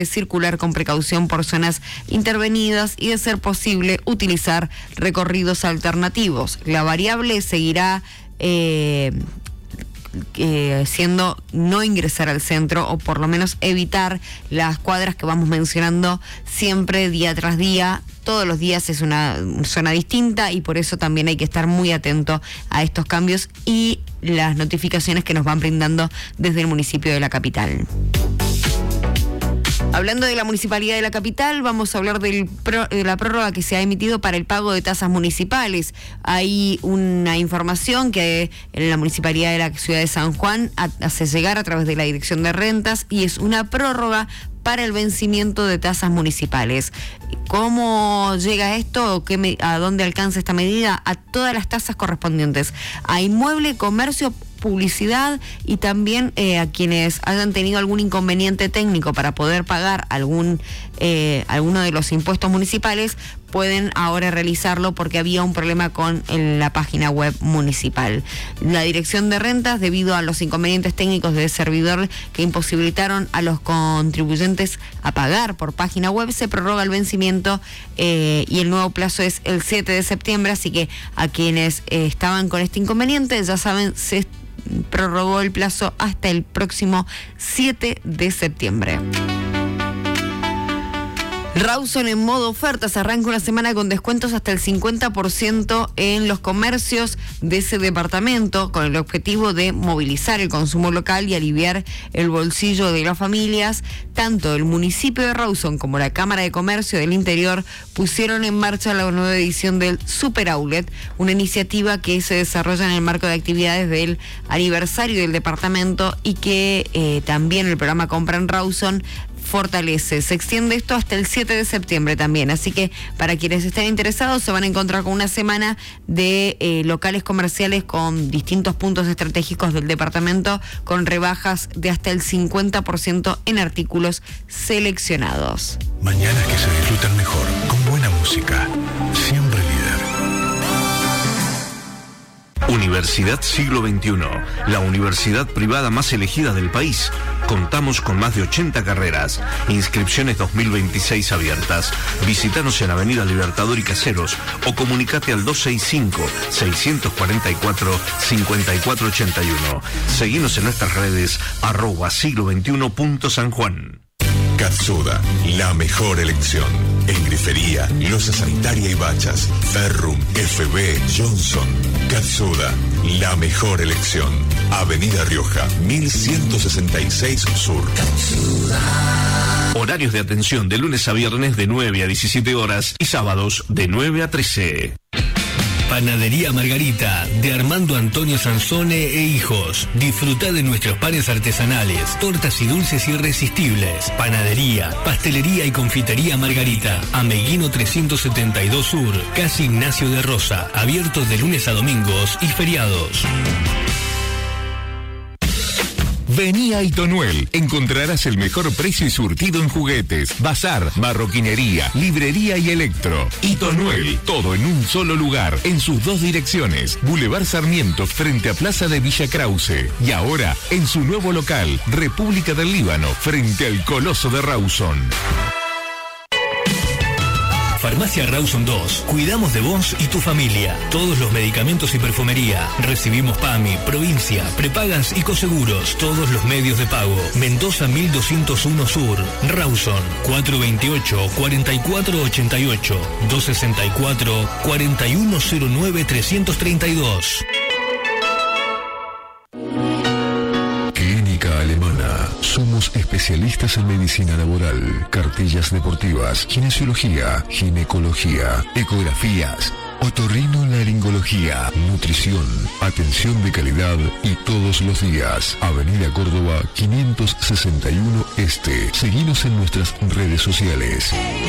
circular con precaución por zonas intervenidas y, de ser posible, utilizar recorridos alternativos. La variable seguirá siendo no ingresar al centro, o por lo menos evitar las cuadras que vamos mencionando siempre día tras día. Todos los días es una zona distinta y por eso también hay que estar muy atento a estos cambios y las notificaciones que nos van brindando desde el municipio de la capital. Hablando de la Municipalidad de la Capital, vamos a hablar de la prórroga que se ha emitido para el pago de tasas municipales. Hay una información que en la Municipalidad de la Ciudad de San Juan hace llegar a través de la Dirección de Rentas, y es una prórroga para el vencimiento de tasas municipales. ¿Cómo llega esto? ¿A dónde alcanza esta medida? A todas las tasas correspondientes a inmueble, comercio, publicidad, y también a quienes hayan tenido algún inconveniente técnico para poder pagar alguno de los impuestos municipales, pueden ahora realizarlo porque había un problema con la página web municipal. La Dirección de Rentas, debido a los inconvenientes técnicos del servidor que imposibilitaron a los contribuyentes a pagar por página web, se prorroga el vencimiento y el nuevo plazo es el 7 de septiembre, así que a quienes estaban con este inconveniente, ya saben, se prorrogó el plazo hasta el próximo 7 de septiembre. Rawson en modo ofertas, arranca una semana con descuentos hasta el 50% en los comercios de ese departamento, con el objetivo de movilizar el consumo local y aliviar el bolsillo de las familias. Tanto el municipio de Rawson como la Cámara de Comercio del Interior pusieron en marcha la nueva edición del Super Outlet, una iniciativa que se desarrolla en el marco de actividades del aniversario del departamento y que también el programa Compra en Rawson fortalece. Se extiende esto hasta el 7 de septiembre también, así que para quienes estén interesados se van a encontrar con una semana de locales comerciales con distintos puntos estratégicos del departamento, con rebajas de hasta el 50% en artículos seleccionados. Mañanas que se disfrutan mejor, con buena música, siempre líder. Universidad Siglo XXI, la universidad privada más elegida del país. Contamos con más de 80 carreras. Inscripciones 2026 abiertas. Visítanos en Avenida Libertador y Caseros o comunicate al 265-644-5481. Seguinos en nuestras redes @siglo21.sanjuan. Katsuda, la mejor elección. En grifería, loza sanitaria y bachas. Ferrum, FB, Johnson. Katsuda, la mejor elección. Avenida Rioja, 1166 Sur. Katsuda. Horarios de atención de lunes a viernes de 9 a 17 horas y sábados de 9 a 13. Panadería Margarita, de Armando Antonio Sansone e Hijos. Disfruta de nuestros panes artesanales, tortas y dulces irresistibles. Panadería, pastelería y confitería Margarita. Ameguino 372 Sur, Casi Ignacio de Rosa. Abierto de lunes a domingos y feriados. Vení a Itonuel, encontrarás el mejor precio y surtido en juguetes, bazar, marroquinería, librería y electro. Itonuel, todo en un solo lugar, en sus dos direcciones, Boulevard Sarmiento frente a Plaza de Villa Krause, y ahora en su nuevo local, República del Líbano, frente al Coloso de Rawson. Farmacia Rawson 2. Cuidamos de vos y tu familia. Todos los medicamentos y perfumería. Recibimos PAMI, provincia, prepagas y coseguros. Todos los medios de pago. Mendoza 1201 Sur. Rawson 428-4488. 264-4109-332. Clínica Alemana. Somos especialistas en medicina laboral, cartillas deportivas, kinesiología, ginecología, ecografías, otorrinolaringología, nutrición, atención de calidad y todos los días. Avenida Córdoba 561 Este. Seguinos en nuestras redes sociales.